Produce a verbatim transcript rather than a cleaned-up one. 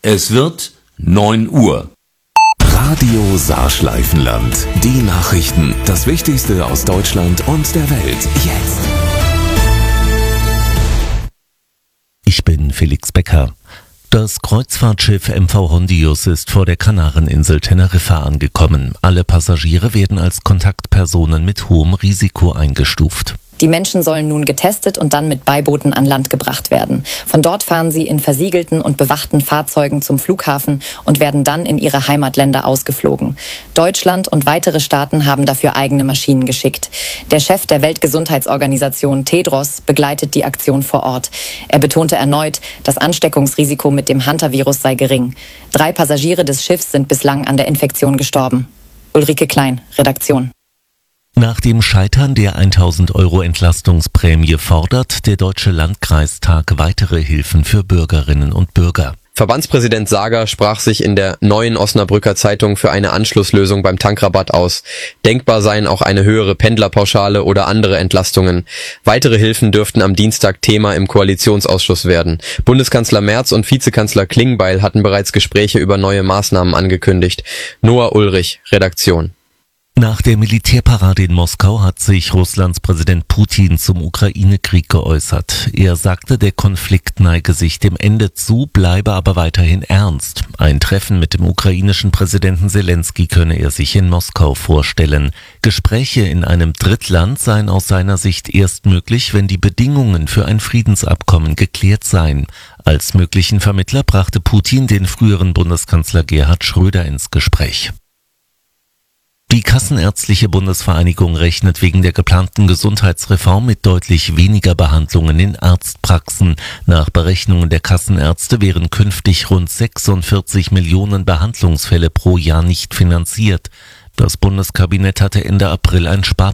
Es wird neun Uhr. Radio Saarschleifenland. Die Nachrichten. Das Wichtigste aus Deutschland und der Welt. Jetzt. Ich bin Felix Becker. Das Kreuzfahrtschiff M V Hondius ist vor der Kanareninsel Teneriffa angekommen. Alle Passagiere werden als Kontaktpersonen mit hohem Risiko eingestuft. Die Menschen sollen nun getestet und dann mit Beibooten an Land gebracht werden. Von dort fahren sie in versiegelten und bewachten Fahrzeugen zum Flughafen und werden dann in ihre Heimatländer ausgeflogen. Deutschland und weitere Staaten haben dafür eigene Maschinen geschickt. Der Chef der Weltgesundheitsorganisation Tedros begleitet die Aktion vor Ort. Er betonte erneut, das Ansteckungsrisiko mit dem Hantavirus sei gering. Drei Passagiere des Schiffs sind bislang an der Infektion gestorben. Ulrike Klein, Redaktion. Nach dem Scheitern der tausend Euro Entlastungsprämie fordert der Deutsche Landkreistag weitere Hilfen für Bürgerinnen und Bürger. Verbandspräsident Sager sprach sich in der Neuen Osnabrücker Zeitung für eine Anschlusslösung beim Tankrabatt aus. Denkbar seien auch eine höhere Pendlerpauschale oder andere Entlastungen. Weitere Hilfen dürften am Dienstag Thema im Koalitionsausschuss werden. Bundeskanzler Merz und Vizekanzler Klingbeil hatten bereits Gespräche über neue Maßnahmen angekündigt. Noah Ulrich, Redaktion. Nach der Militärparade in Moskau hat sich Russlands Präsident Putin zum Ukraine-Krieg geäußert. Er sagte, der Konflikt neige sich dem Ende zu, bleibe aber weiterhin ernst. Ein Treffen mit dem ukrainischen Präsidenten Selensky könne er sich in Moskau vorstellen. Gespräche in einem Drittland seien aus seiner Sicht erst möglich, wenn die Bedingungen für ein Friedensabkommen geklärt seien. Als möglichen Vermittler brachte Putin den früheren Bundeskanzler Gerhard Schröder ins Gespräch. Die Kassenärztliche Bundesvereinigung rechnet wegen der geplanten Gesundheitsreform mit deutlich weniger Behandlungen in Arztpraxen. Nach Berechnungen der Kassenärzte wären künftig rund sechsundvierzig Millionen Behandlungsfälle pro Jahr nicht finanziert. Das Bundeskabinett hatte Ende April ein Sparpaket